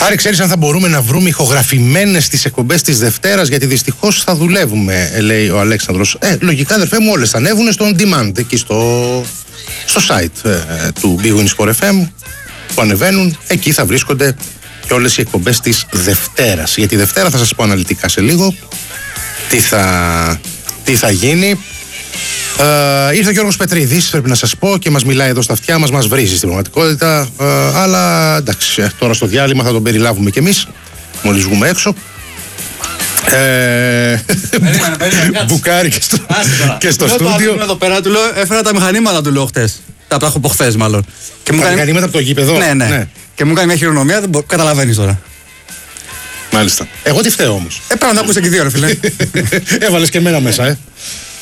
Άρη, ξέρεις αν θα μπορούμε να βρούμε ηχογραφημένες τις εκπομπές της Δευτέρας, γιατί δυστυχώς θα δουλεύουμε, λέει ο Αλέξανδρος. Λογικά, αδερφέ μου, όλες θα ανέβουν στο On Demand, εκεί στο site του Big Win Sport FM, που ανεβαίνουν, εκεί θα βρίσκονται και όλες οι εκπομπές της Δευτέρας. Για τη Δευτέρα θα σας πω αναλυτικά σε λίγο τι θα γίνει. Ήρθε ο Γιώργος Πετρίδης, πρέπει να σας πω, και μας μιλάει εδώ στα αυτιά μας, μας βρίζει στην πραγματικότητα. Αλλά εντάξει, τώρα στο διάλειμμα θα τον περιλάβουμε κι εμείς, μόλις βγούμε έξω. Μπουκάρι και στο στούντιο. Εδώ πέρα του λέω, έφερα τα μηχανήματα του λέω χτες. Τα έχω από χθες μάλλον. Τα μηχανήματα από το γήπεδο. Ναι. Και μου έκανε μια χειρονομία, δεν καταλαβαίνεις τώρα. Μάλιστα. Εγώ τι φταίω όμως? Πρέπει να τα ακούσετε και δύο, ρε φίλε. Έβαλες και εμένα μέσα,